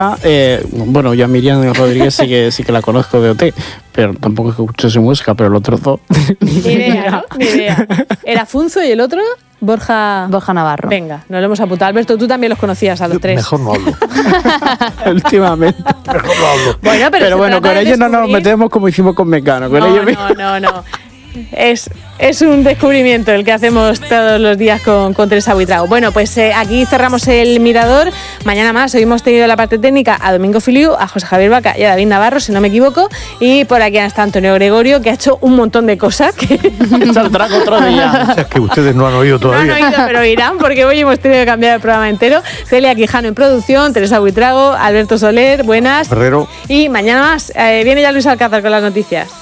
Bueno, yo a Miriam Rodríguez sí que la conozco de OT, pero tampoco es que escuche su música, pero el otro dos... Ni idea, ¿no? Ni idea. Era Funzo y el otro, Borja Navarro. Venga, nos lo hemos apuntado. Alberto, tú también los conocías a los tres. Mejor no hablo. Últimamente. Mejor no hablo. Pero bueno, con ellos no nos metemos como hicimos con Mecano. No. Es un descubrimiento el que hacemos todos los días con Teresa Buitrago. Bueno, pues aquí cerramos el Mirador. Mañana más. Hoy hemos tenido la parte técnica a Domingo Filiu, a José Javier Vaca y a David Navarro, si no me equivoco. Y por aquí está Antonio Gregorio, que ha hecho un montón de cosas que saldrá otro día. O sea, es que ustedes no han oído todavía. No han oído, pero oirán, porque hoy hemos tenido que cambiar el programa entero. Celia Quijano en producción, Teresa Buitrago, Alberto Soler, buenas. Ferrero. Y mañana más. Viene ya Luis Alcázar con las noticias.